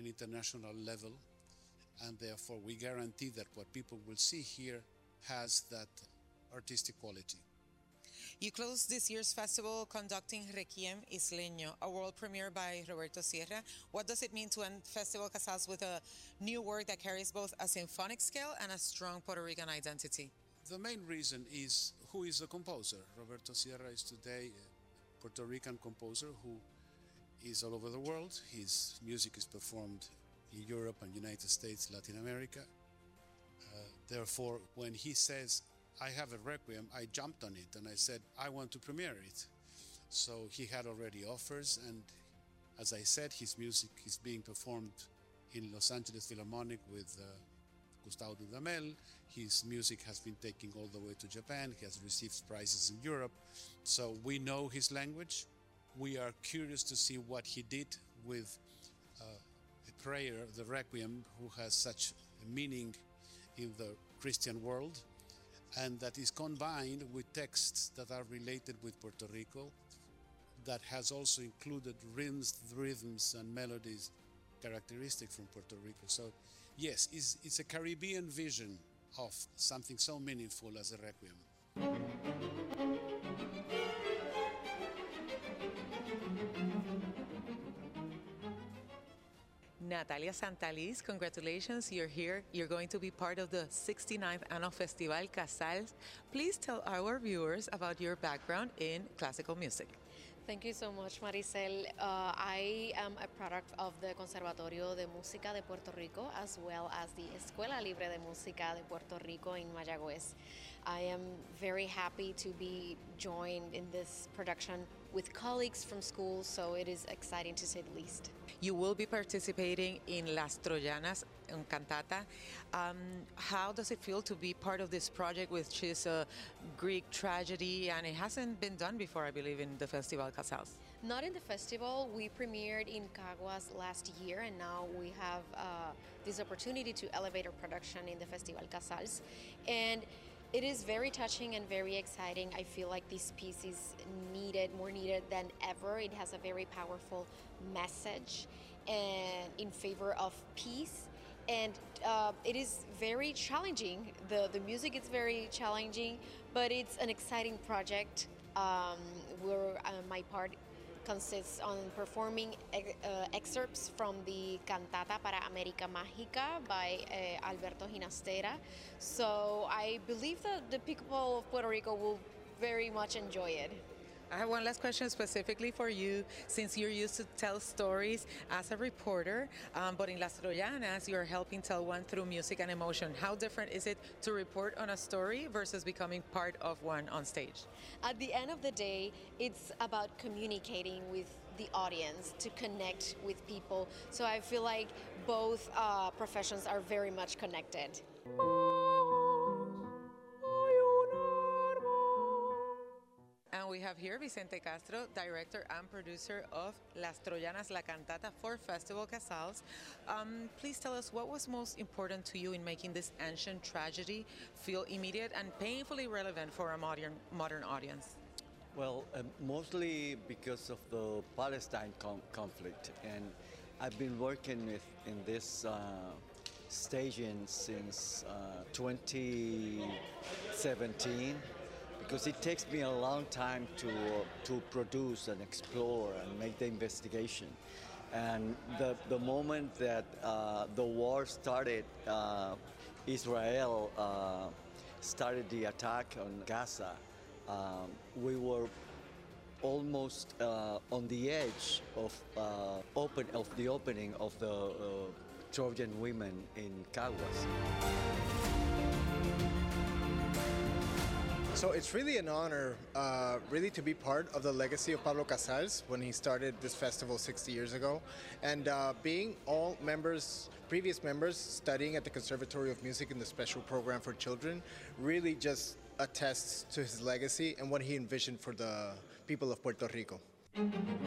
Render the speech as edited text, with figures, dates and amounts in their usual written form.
an international level, and therefore we guarantee that what people will see here has that artistic quality. You closed this year's festival conducting Requiem Isleño, a world premiere by Roberto Sierra. What does it mean to end Festival Casals with a new work that carries both a symphonic scale and a strong Puerto Rican identity? The main reason is who is the composer. Roberto Sierra is today a Puerto Rican composer who is all over the world. His music is performed in Europe and United States, Latin America. Therefore, when he says, I have a requiem, I jumped on it and I said, I want to premiere it. So he had already offers, and as I said, his music is being performed in Los Angeles Philharmonic with Gustavo Dudamel. His music has been taken all the way to Japan. He has received prizes in Europe. So we know his language. We are curious to see what he did with a prayer, the Requiem, who has such a meaning in the Christian world, and that is combined with texts that are related with Puerto Rico, that has also included rhythms and melodies characteristic from Puerto Rico. So yes, it's a Caribbean vision of something so meaningful as a Requiem. Natalia Santaliz, congratulations, you're here. You're going to be part of the 69th Annual Festival Casals. Please tell our viewers about your background in classical music. Thank you so much, Maricel. I am a product of the Conservatorio de Música de Puerto Rico, as well as the Escuela Libre de Música de Puerto Rico in Mayagüez. I am very happy to be joined in this production with colleagues from school, so it is exciting to say the least. You will be participating in Las Troyanas, un cantata. How does it feel to be part of this project, which is a Greek tragedy, and it hasn't been done before, I believe, in the Festival Casals? Not in the festival. We premiered in Caguas last year, and now we have this opportunity to elevate our production in the Festival Casals. And it is very touching and very exciting. I feel like this piece is more needed than ever. It has a very powerful message and in favor of peace. And it is very challenging. The music is very challenging, but it's an exciting project. My part consists on performing excerpts from the Cantata para América Mágica by Alberto Ginastera. So I believe that the people of Puerto Rico will very much enjoy it. I have one last question specifically for you, since you're used to tell stories as a reporter, but in Las Troyanas, you're helping tell one through music and emotion. How different is it to report on a story versus becoming part of one on stage? At the end of the day, it's about communicating with the audience, to connect with people. So I feel like both professions are very much connected. And we have here Vicente Castro, director and producer of Las Troyanas, La Cantata for Festival Casals. Please tell us, what was most important to you in making this ancient tragedy feel immediate and painfully relevant for a modern audience? Well, mostly because of the Palestine conflict. And I've been working in this staging since 2017. Because it takes me a long time to produce and explore and make the investigation. And the moment that the war started, Israel started the attack on Gaza, we were almost on the edge of the opening of the Trojan women in Caguas. So it's really an honor, really, to be part of the legacy of Pablo Casals when he started this festival 60 years ago. And being all members, previous members, studying at the Conservatory of Music in the special program for children, really just attests to his legacy and what he envisioned for the people of Puerto Rico.